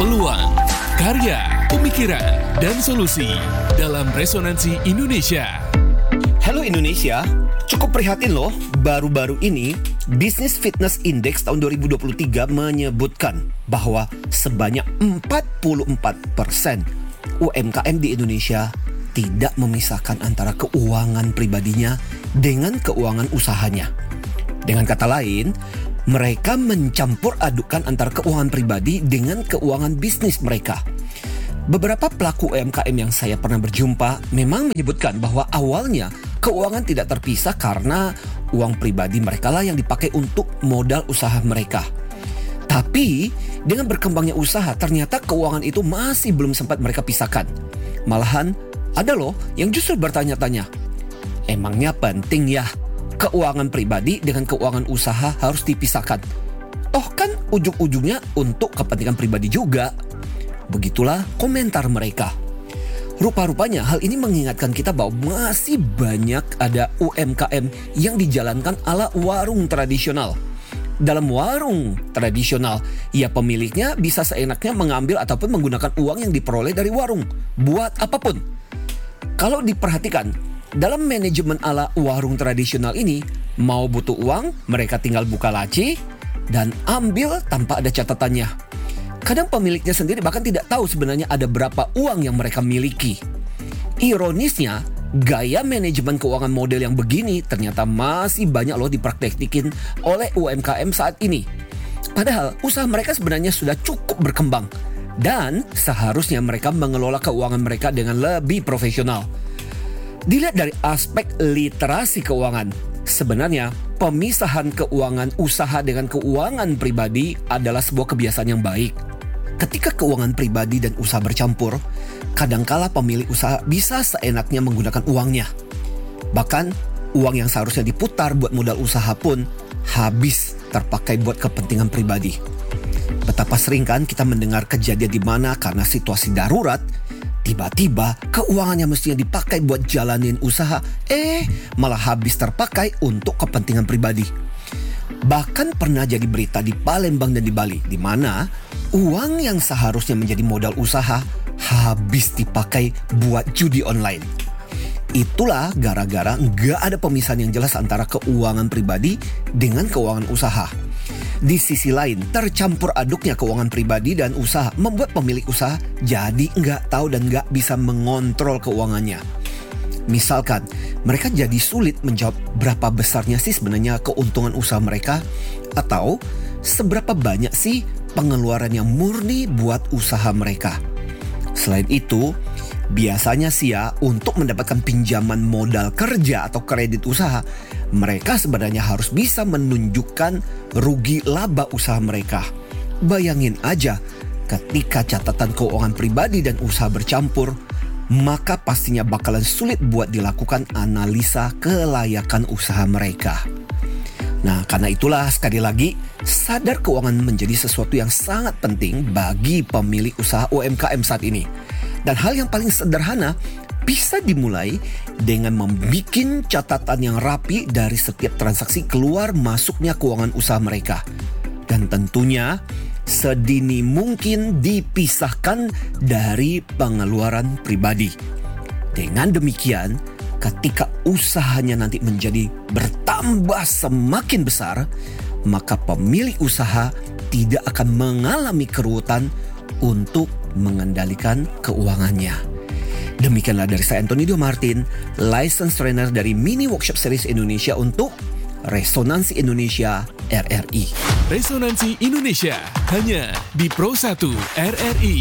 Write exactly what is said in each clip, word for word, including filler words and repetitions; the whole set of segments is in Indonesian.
peluang, karya, pemikiran, dan solusi dalam Resonansi Indonesia. Halo Indonesia, cukup prihatin loh, baru-baru ini Business Fitness Index tahun dua ribu dua puluh tiga menyebutkan bahwa sebanyak empat puluh empat persen U M K M di Indonesia tidak memisahkan antara keuangan pribadinya dengan keuangan usahanya. Dengan kata lain, mereka mencampur adukan antara keuangan pribadi dengan keuangan bisnis mereka. Beberapa pelaku U M K M yang saya pernah berjumpa memang menyebutkan bahwa awalnya keuangan tidak terpisah karena uang pribadi mereka lah yang dipakai untuk modal usaha mereka. Tapi dengan berkembangnya usaha ternyata keuangan itu masih belum sempat mereka pisahkan. Malahan ada loh yang justru bertanya-tanya, emangnya penting ya keuangan pribadi dengan keuangan usaha harus dipisahkan? Toh kan ujung-ujungnya untuk kepentingan pribadi juga. Begitulah komentar mereka. Rupa-rupanya hal ini mengingatkan kita bahwa masih banyak ada U M K M yang dijalankan ala warung tradisional. Dalam warung tradisional, ya pemiliknya bisa seenaknya mengambil ataupun menggunakan uang yang diperoleh dari warung buat apapun. Kalau diperhatikan, dalam manajemen ala warung tradisional ini, mau butuh uang, mereka tinggal buka laci dan ambil tanpa ada catatannya. Kadang pemiliknya sendiri bahkan tidak tahu sebenarnya ada berapa uang yang mereka miliki. Ironisnya, gaya manajemen keuangan model yang begini ternyata masih banyak loh dipraktekin oleh U M K M saat ini. Padahal usaha mereka sebenarnya sudah cukup berkembang dan seharusnya mereka mengelola keuangan mereka dengan lebih profesional. Dilihat dari aspek literasi keuangan, sebenarnya pemisahan keuangan usaha dengan keuangan pribadi adalah sebuah kebiasaan yang baik. Ketika keuangan pribadi dan usaha bercampur, kadangkala pemilik usaha bisa seenaknya menggunakan uangnya. Bahkan, uang yang seharusnya diputar buat modal usaha pun habis terpakai buat kepentingan pribadi. Betapa sering kan kita mendengar kejadian di mana karena situasi darurat, tiba-tiba keuangan yang mestinya dipakai buat jalanin usaha, eh malah habis terpakai untuk kepentingan pribadi. Bahkan pernah jadi berita di Palembang dan di Bali, di mana uang yang seharusnya menjadi modal usaha habis dipakai buat judi online. Itulah gara-gara nggak ada pemisahan yang jelas antara keuangan pribadi dengan keuangan usaha. Di sisi lain, tercampur aduknya keuangan pribadi dan usaha membuat pemilik usaha jadi nggak tahu dan nggak bisa mengontrol keuangannya. Misalkan, mereka jadi sulit menjawab berapa besarnya sih sebenarnya keuntungan usaha mereka, atau seberapa banyak sih pengeluaran yang murni buat usaha mereka. Selain itu, biasanya sih ya untuk mendapatkan pinjaman modal kerja atau kredit usaha, mereka sebenarnya harus bisa menunjukkan rugi laba usaha mereka. Bayangin aja, ketika catatan keuangan pribadi dan usaha bercampur, maka pastinya bakalan sulit buat dilakukan analisa kelayakan usaha mereka. Nah, karena itulah sekali lagi, sadar keuangan menjadi sesuatu yang sangat penting bagi pemilik usaha U M K M saat ini. Dan hal yang paling sederhana bisa dimulai dengan membuat catatan yang rapi dari setiap transaksi keluar masuknya keuangan usaha mereka. Dan tentunya sedini mungkin dipisahkan dari pengeluaran pribadi. Dengan demikian, ketika usahanya nanti menjadi bertambah semakin besar, maka pemilik usaha tidak akan mengalami keruwetan untuk mengendalikan keuangannya. Demikianlah dari saya Anthony Dio Martin, Licensed Trainer dari Mini Workshop Series Indonesia untuk Resonansi Indonesia R R I. Resonansi Indonesia hanya di Pro satu R R I.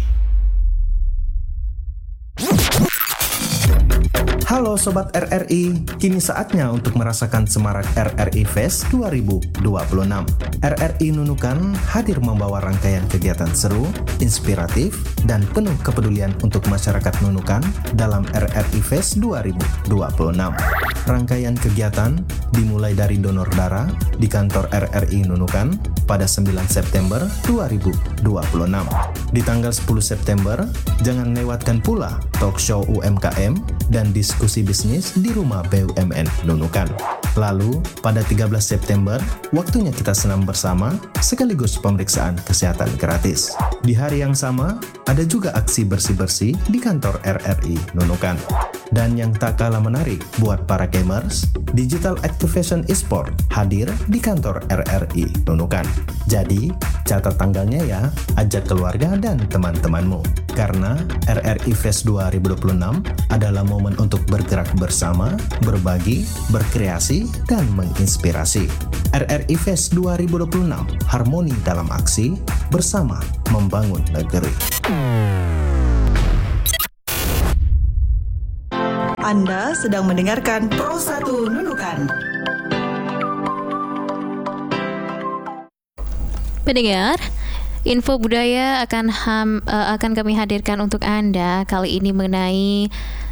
Halo Sobat R R I, kini saatnya untuk merasakan semarak R R I Fest dua ribu dua puluh enam. R R I Nunukan hadir membawa rangkaian kegiatan seru, inspiratif, dan penuh kepedulian untuk masyarakat Nunukan dalam R R I Fest dua ribu dua puluh enam. Rangkaian kegiatan dimulai dari donor darah di kantor R R I Nunukan, pada sembilan September dua ribu dua puluh enam. Di tanggal sepuluh September, jangan lewatkan pula talk show U M K M dan diskusi bisnis di rumah B U M N Nunukan. Lalu, pada tiga belas September, waktunya kita senam bersama sekaligus pemeriksaan kesehatan gratis. Di hari yang sama, ada juga aksi bersih-bersih di kantor R R I Nunukan. Dan yang tak kalah menarik buat para gamers, Digital Activation Esport hadir di kantor R R I Nunukan. Jadi, catat tanggalnya ya, ajak keluarga dan teman-temanmu. Karena R R I Fest dua ribu dua puluh enam adalah momen untuk bergerak bersama, berbagi, berkreasi, dan menginspirasi. R R I Fest dua ribu dua puluh enam, harmoni dalam aksi, bersama membangun negeri. Anda sedang mendengarkan Pro satu Nunukan. Pendengar, info budaya akan ham, uh, akan kami hadirkan untuk Anda kali ini mengenai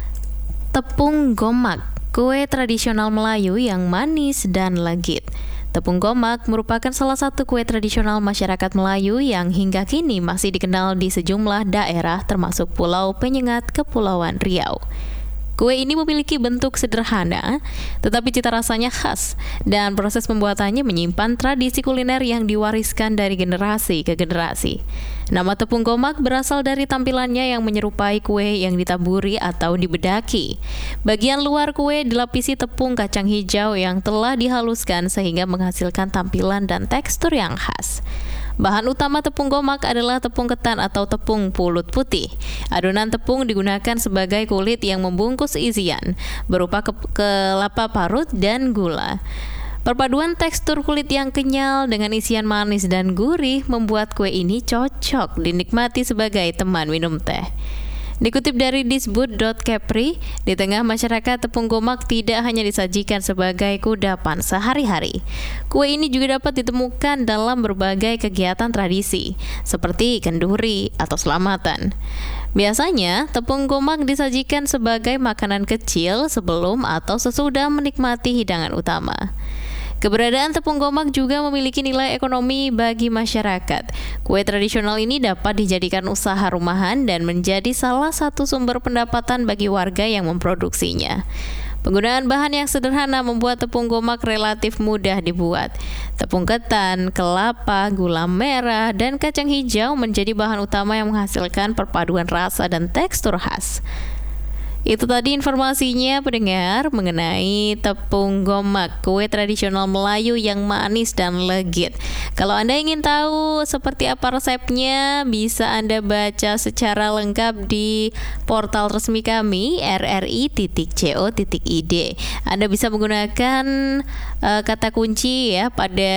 tepung gomak, kue tradisional Melayu yang manis dan legit. Tepung gomak merupakan salah satu kue tradisional masyarakat Melayu yang hingga kini masih dikenal di sejumlah daerah termasuk Pulau Penyengat, Kepulauan Riau. Kue ini memiliki bentuk sederhana, tetapi cita rasanya khas, dan proses pembuatannya menyimpan tradisi kuliner yang diwariskan dari generasi ke generasi. Nama tepung gomak berasal dari tampilannya yang menyerupai kue yang ditaburi atau dibedaki. Bagian luar kue dilapisi tepung kacang hijau yang telah dihaluskan sehingga menghasilkan tampilan dan tekstur yang khas. Bahan utama tepung gomak adalah tepung ketan atau tepung pulut putih. Adonan tepung digunakan sebagai kulit yang membungkus isian, berupa ke- kelapa parut dan gula. Perpaduan tekstur kulit yang kenyal dengan isian manis dan gurih membuat kue ini cocok dinikmati sebagai teman minum teh. Dikutip dari disbud dot kepri, di tengah masyarakat tepung gomak tidak hanya disajikan sebagai kudapan sehari-hari. Kue ini juga dapat ditemukan dalam berbagai kegiatan tradisi, seperti kenduri atau selamatan. Biasanya, tepung gomak disajikan sebagai makanan kecil sebelum atau sesudah menikmati hidangan utama. Keberadaan tepung gomak juga memiliki nilai ekonomi bagi masyarakat. Kue tradisional ini dapat dijadikan usaha rumahan dan menjadi salah satu sumber pendapatan bagi warga yang memproduksinya. Penggunaan bahan yang sederhana membuat tepung gomak relatif mudah dibuat. Tepung ketan, kelapa, gula merah, dan kacang hijau menjadi bahan utama yang menghasilkan perpaduan rasa dan tekstur khas. Itu tadi informasinya pendengar mengenai tepung gomak, kue tradisional Melayu yang manis dan legit. Kalau Anda ingin tahu seperti apa resepnya, bisa Anda baca secara lengkap di portal resmi kami r r i titik co titik i d. Anda bisa menggunakan uh, kata kunci ya pada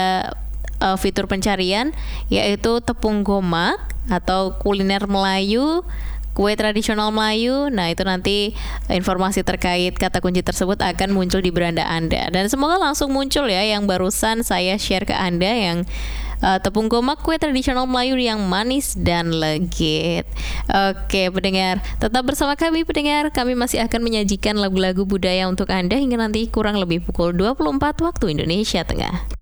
uh, fitur pencarian, yaitu tepung gomak atau kuliner Melayu, kue tradisional Melayu. Nah, itu nanti informasi terkait kata kunci tersebut akan muncul di beranda Anda. Dan semoga langsung muncul ya yang barusan saya share ke Anda, yang uh, tepung gomak, kue tradisional Melayu yang manis dan legit. Oke, pendengar, tetap bersama kami pendengar. Kami masih akan menyajikan lagu-lagu budaya untuk Anda hingga nanti kurang lebih pukul dua puluh empat waktu Indonesia Tengah.